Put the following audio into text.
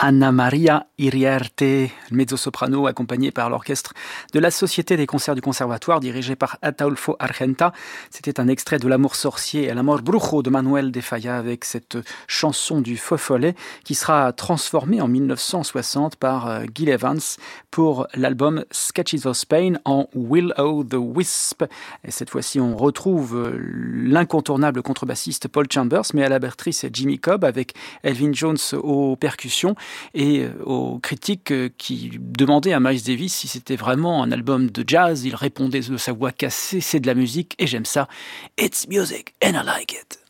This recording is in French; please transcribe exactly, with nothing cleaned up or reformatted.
Anna Maria Iriarte, mezzo-soprano accompagné par l'orchestre de la Société des concerts du Conservatoire dirigé par Ataulfo Argenta. C'était un extrait de L'Amour sorcier et L'Amor brujo de Manuel de Falla avec cette chanson du faux follet qui sera transformée en dix-neuf cent soixante par Gil Evans pour l'album Sketches of Spain en Will-O-the-Wisp. Et cette fois-ci, on retrouve l'incontournable contrebassiste Paul Chambers, mais à la batterie, c'est Jimmy Cobb avec Elvin Jones aux percussions et aux critiques qui demandaient à Miles Davis si c'était vraiment un album de jazz. Il répondait de sa voix cassée, c'est de la musique et j'aime ça. It's music and I like it.